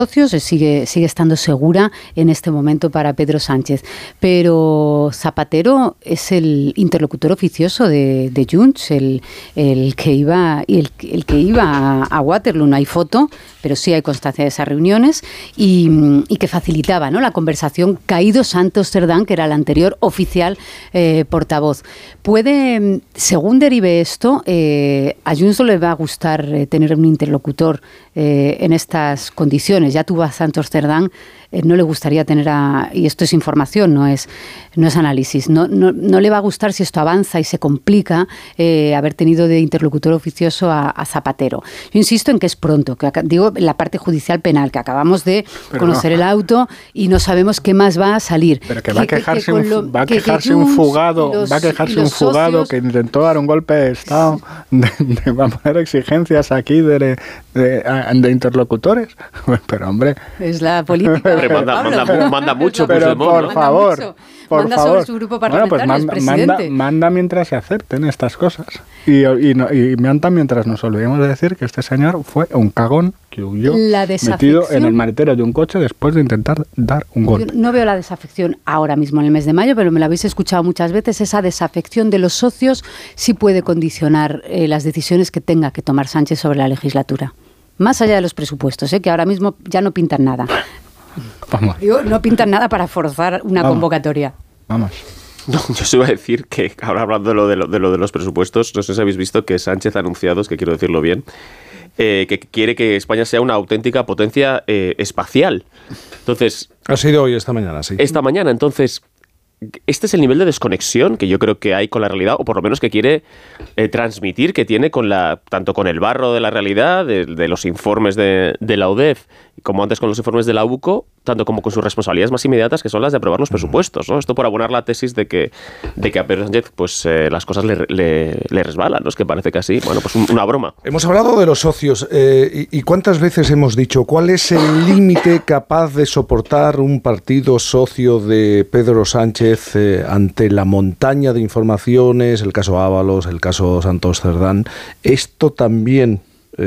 socios, sigue estando segura en este momento para Pedro Sánchez. Pero Zapatero es el interlocutor oficioso de Junts, el que iba a Waterloo. No hay foto, pero sí hay constancia de esas reuniones y que facilitaba, ¿no?, la conversación. Caído Santos Cerdán, que era el anterior oficial portavoz. Puede, según derive esto, a Junts no le va a gustar tener un interlocutor en estas condiciones. Ya tuvo a Santos Cerdán, no le gustaría tener y esto es información, no es análisis, no le va a gustar, si esto avanza y se complica, haber tenido de interlocutor oficioso a Zapatero. Yo insisto en que es pronto, digo, la parte judicial penal, que acabamos de conocer el auto y no sabemos qué más va a salir. Pero que va a quejarse un fugado que intentó dar un golpe de Estado, va a poner exigencias aquí de interlocutores. Pero hombre, es la política. Manda mucho, pero por favor. Sobre su grupo parlamentario, manda mientras se acepten estas cosas. Y manda mientras nos olvidemos de decir que este señor fue un cagón que huyó metido en el maletero de un coche después de intentar dar un golpe. Yo no veo la desafección ahora mismo en el mes de mayo, pero me la habéis escuchado muchas veces. Esa desafección de los socios sí puede condicionar las decisiones que tenga que tomar Sánchez sobre la legislatura. Más allá de los presupuestos, que ahora mismo ya no pintan nada. Vamos. No pintan nada para forzar una convocatoria. Vamos. No, yo os iba a decir que, ahora hablando de lo de los presupuestos, no sé si habéis visto que Sánchez ha anunciado, es que quiero decirlo bien, que quiere que España sea una auténtica potencia espacial. Entonces... Ha sido hoy, esta mañana, sí. Esta mañana, entonces... Este es el nivel de desconexión que yo creo que hay con la realidad, o por lo menos que quiere transmitir, que tiene tanto con el barro de la realidad, de los informes de la UDEF, como antes con los informes de la UCO, tanto como con sus responsabilidades más inmediatas, que son las de aprobar los presupuestos, ¿no? Esto por abonar la tesis de que a Pedro Sánchez pues las cosas le resbalan, ¿no? Es que parece que así, bueno, pues una broma. Hemos hablado de los socios, y ¿cuántas veces hemos dicho cuál es el límite capaz de soportar un partido socio de Pedro Sánchez ante la montaña de informaciones, el caso Ábalos, el caso Santos Cerdán? Esto también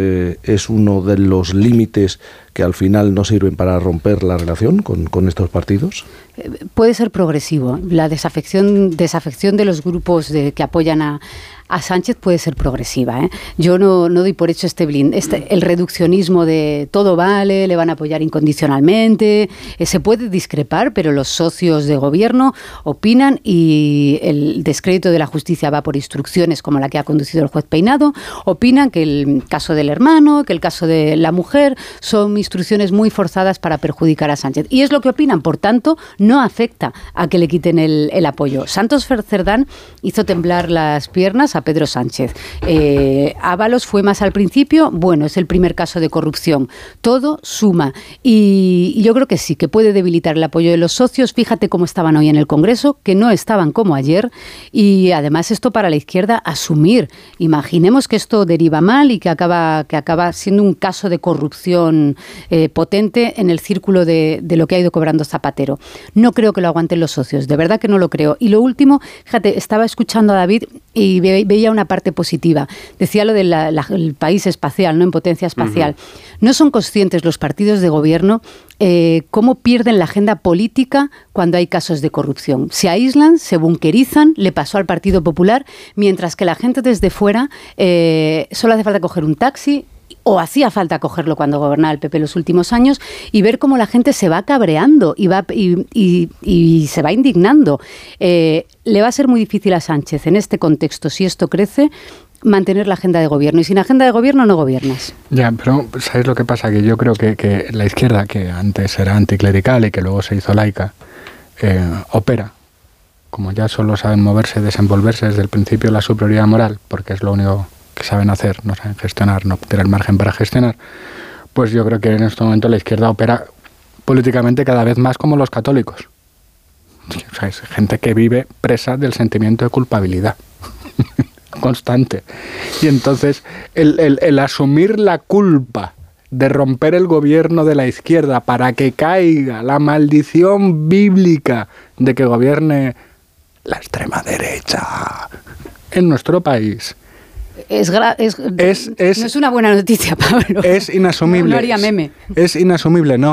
es uno de los límites que al final no sirven para romper la relación con estos partidos. Puede ser progresivo. La desafección de los grupos que apoyan a Sánchez puede ser progresiva, ¿eh? Yo no doy por hecho el reduccionismo de todo vale, le van a apoyar incondicionalmente. Se puede discrepar, pero los socios de gobierno opinan y el descrédito de la justicia va por instrucciones como la que ha conducido el juez Peinado. Opinan que el caso del hermano, que el caso de la mujer son instrucciones muy forzadas para perjudicar a Sánchez. Y es lo que opinan, por tanto, no afecta a que le quiten el apoyo. Santos Cerdán hizo temblar las piernas a Pedro Sánchez. Ábalos fue más al principio, bueno, es el primer caso de corrupción. Todo suma. Y yo creo que sí, que puede debilitar el apoyo de los socios. Fíjate cómo estaban hoy en el Congreso, que no estaban como ayer. Y además esto para la izquierda asumir. Imaginemos que esto deriva mal y que acaba siendo un caso de corrupción potente en el círculo de lo que ha ido cobrando Zapatero. No creo que lo aguanten los socios, de verdad que no lo creo. Y lo último, fíjate, estaba escuchando a David y veía una parte positiva. Decía lo del país espacial, ¿no? En potencia espacial. No son conscientes los partidos de gobierno cómo pierden la agenda política cuando hay casos de corrupción. Se aíslan, se bunkerizan, le pasó al Partido Popular, mientras que la gente desde fuera solo hace falta coger un taxi, o hacía falta cogerlo cuando gobernaba el PP los últimos años, y ver cómo la gente se va cabreando y se va indignando. Le va a ser muy difícil a Sánchez en este contexto, si esto crece, mantener la agenda de gobierno. Y sin agenda de gobierno no gobiernas. Ya, pero ¿sabes lo que pasa? Que yo creo que la izquierda, que antes era anticlerical y que luego se hizo laica, opera. Como ya solo saben moverse, desenvolverse desde el principio la superioridad moral, porque es lo único que saben hacer, no saben gestionar, no tienen margen para gestionar, pues yo creo que en este momento la izquierda opera políticamente cada vez más como los católicos. O sea, es gente que vive presa del sentimiento de culpabilidad constante. Y entonces el asumir la culpa de romper el gobierno de la izquierda para que caiga la maldición bíblica de que gobierne la extrema derecha en nuestro país, no es una buena noticia, Pablo. Es inasumible. No haría meme. Es inasumible, no.